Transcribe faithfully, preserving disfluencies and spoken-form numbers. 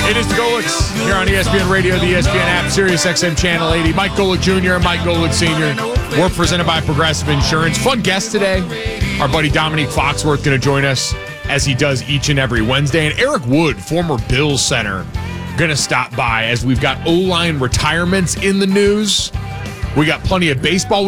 It is the Golics here on E S P N Radio, the E S P N app, Sirius X M Channel eighty. Mike Golick Junior and Mike Golick Senior We're presented by Progressive Insurance. Fun guest today. Our buddy Dominique Foxworth going to join us as he does each and every Wednesday. And Eric Wood, former Bills center, going to stop by as we've got O-line retirements in the news. We got plenty of baseball.